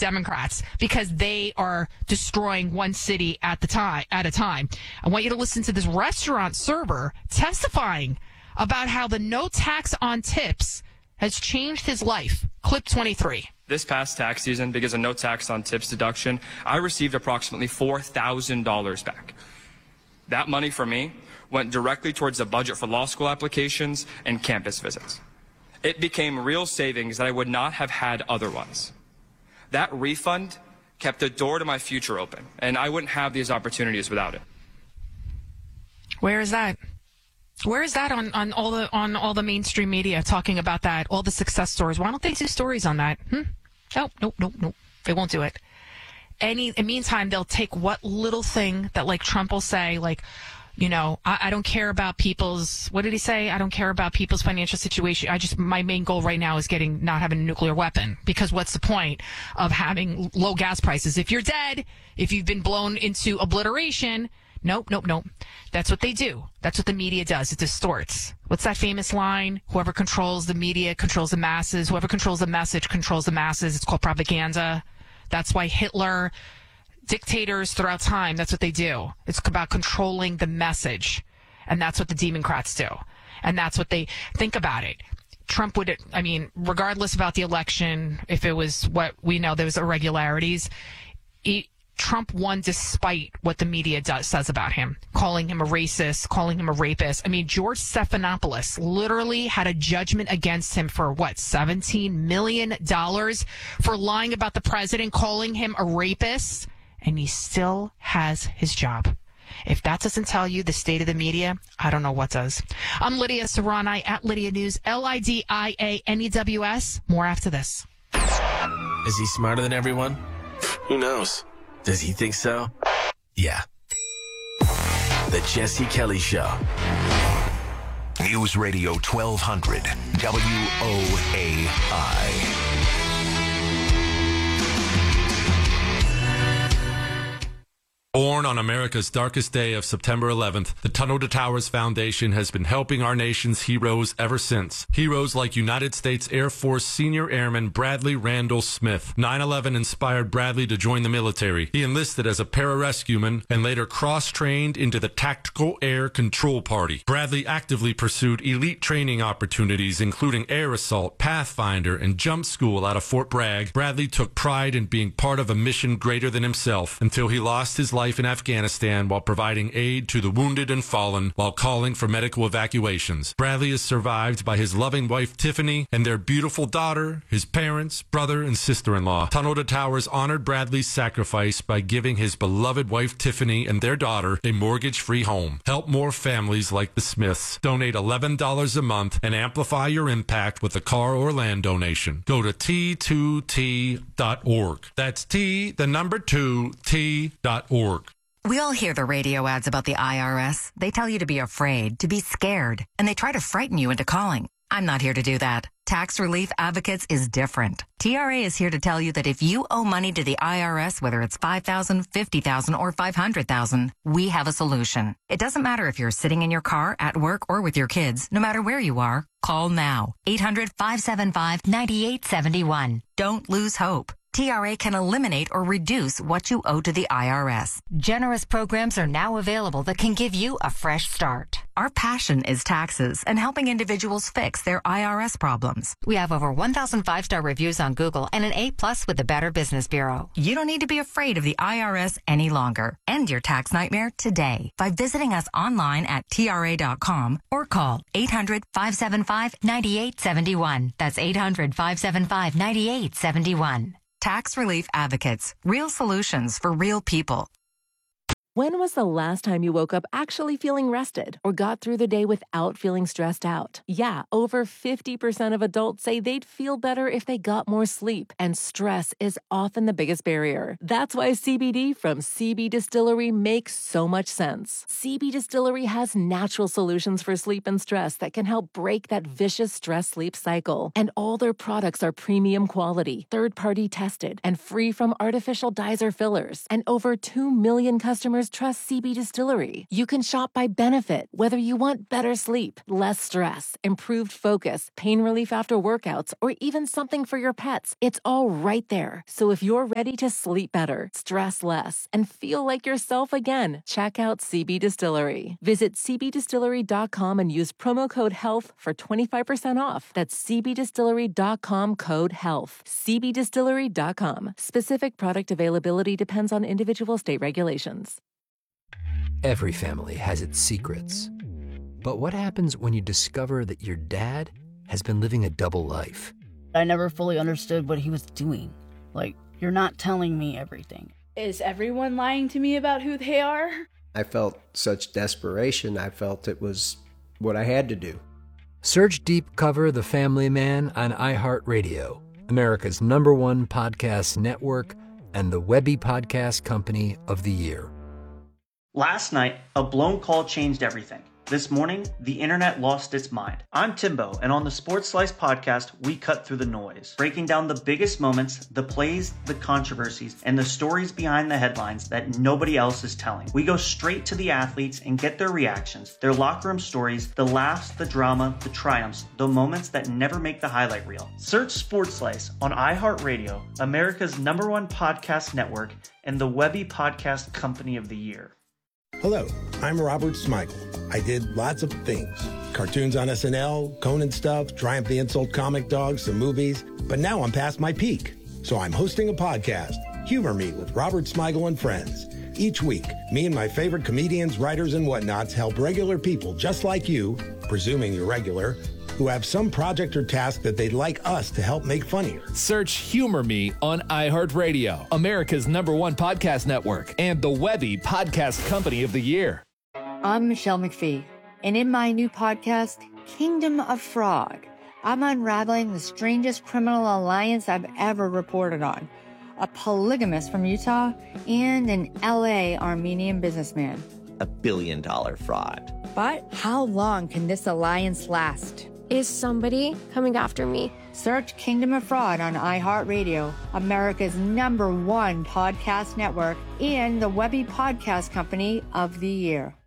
Democrats because they are destroying one city at a time. I want you to listen to this restaurant server testifying about how the no tax on tips has changed his life. Clip 23. This past tax season, because of no tax on tips deduction, I received approximately $4,000 back. That money for me went directly towards the budget for law school applications and campus visits. It became real savings that I would not have had otherwise. That refund kept the door to my future open, and I wouldn't have these opportunities without it. Where is that? Where is that on all the mainstream media talking about that? All the success stories. Why don't they do stories on that? Nope. They won't do it. In the meantime, they'll take what little thing that like Trump will say, like, you know, I don't care about people's, what did he say? I don't care about people's financial situation. My main goal right now is not having a nuclear weapon, because what's the point of having low gas prices? If you're dead, if you've been blown into obliteration, nope. That's what they do. That's what the media does. It distorts. What's that famous line? Whoever controls the media controls the masses. Whoever controls the message controls the masses. It's called propaganda. That's why Hitler, dictators throughout time, that's what they do. It's about controlling the message. And that's what the Democrats do. And that's what they think about it. Trump would, regardless about the election, if it was what we know, there was irregularities, Trump won despite what the media says about him, calling him a racist, calling him a rapist. George Stephanopoulos literally had a judgment against him for $17 million for lying about the president, calling him a rapist, and he still has his job. If that doesn't tell you the state of the media, I don't know what does. I'm Lydia Serrani at Lydia News, LIDIANEWS. More after this. Is he smarter than everyone? Who knows? Does he think so? Yeah. The Jesse Kelly Show. News Radio 1200, WOAI. Born on America's darkest day of September 11th, the Tunnel to Towers Foundation has been helping our nation's heroes ever since. Heroes like United States Air Force Senior Airman Bradley Randall Smith. 9/11 inspired Bradley to join the military. He enlisted as a pararescueman and later cross-trained into the Tactical Air Control Party. Bradley actively pursued elite training opportunities, including air assault, Pathfinder, and jump school out of Fort Bragg. Bradley took pride in being part of a mission greater than himself until he lost his life in Afghanistan while providing aid to the wounded and fallen while calling for medical evacuations. Bradley is survived by his loving wife Tiffany and their beautiful daughter, his parents, brother, and sister-in-law. Tunnel to Towers honored Bradley's sacrifice by giving his beloved wife Tiffany and their daughter a mortgage-free home. Help more families like the Smiths. Donate $11 a month and amplify your impact with a car or land donation. Go to T2T.org. That's T2T.org. We all hear the radio ads about the IRS. They tell you to be afraid, to be scared, and they try to frighten you into calling. I'm not here to do that. Tax Relief Advocates is different. TRA is here to tell you that if you owe money to the IRS, whether it's $5,000, $50,000, or $500,000, we have a solution. It doesn't matter if you're sitting in your car, at work, or with your kids. No matter where you are, call now. 800-575-9871. Don't lose hope. TRA can eliminate or reduce what you owe to the IRS. Generous programs are now available that can give you a fresh start. Our passion is taxes and helping individuals fix their IRS problems. We have over 1,000 5-star reviews on Google and an A+ with the Better Business Bureau. You don't need to be afraid of the IRS any longer. End your tax nightmare today by visiting us online at TRA.com or call 800-575-9871. That's 800-575-9871. Tax Relief Advocates. Real solutions for real people. When was the last time you woke up actually feeling rested or got through the day without feeling stressed out? Yeah, over 50% of adults say they'd feel better if they got more sleep, and stress is often the biggest barrier. That's why CBD from CB Distillery makes so much sense. CB Distillery has natural solutions for sleep and stress that can help break that vicious stress-sleep cycle. And all their products are premium quality, third-party tested, and free from artificial dyes or fillers. And over 2 million customers customers trust CB Distillery. You can shop by benefit, whether you want better sleep, less stress, improved focus, pain relief after workouts, or even something for your pets. It's all right there. So if you're ready to sleep better, stress less, and feel like yourself again, check out CB Distillery. Visit cbdistillery.com and use promo code HEALTH for 25% off. That's cbdistillery.com, code HEALTH. cbdistillery.com. Specific product availability depends on individual state regulations. Every family has its secrets. But what happens when you discover that your dad has been living a double life? I never fully understood what he was doing. Like, you're not telling me everything. Is everyone lying to me about who they are? I felt such desperation. I felt it was what I had to do. Search Deep Cover The Family Man on iHeartRadio, America's #1 podcast network and the Webby Podcast Company of the Year. Last night, a blown call changed everything. This morning, the internet lost its mind. I'm Timbo, and on the Sports Slice podcast, we cut through the noise, breaking down the biggest moments, the plays, the controversies, and the stories behind the headlines that nobody else is telling. We go straight to the athletes and get their reactions, their locker room stories, the laughs, the drama, the triumphs, the moments that never make the highlight reel. Search Sports Slice on iHeartRadio, America's #1 podcast network, and the Webby Podcast Company of the Year. Hello, I'm Robert Smigel. I did lots of things. Cartoons on SNL, Conan stuff, Triumph the Insult Comic Dog, some movies. But now I'm past my peak. So I'm hosting a podcast, Humor Me with Robert Smigel and Friends. Each week, me and my favorite comedians, writers, and whatnots help regular people just like you, presuming you're regular, who have some project or task that they'd like us to help make funnier. Search Humor Me on iHeartRadio, America's #1 podcast network, and the Webby Podcast Company of the Year. I'm Michelle McPhee, and in my new podcast, Kingdom of Frog, I'm unraveling the strangest criminal alliance I've ever reported on. A polygamist from Utah and an LA Armenian businessman. $1 billion fraud. But how long can this alliance last? Is somebody coming after me? Search Kingdom of Fraud on iHeartRadio, America's #1 podcast network, and the Webby Podcast Company of the Year.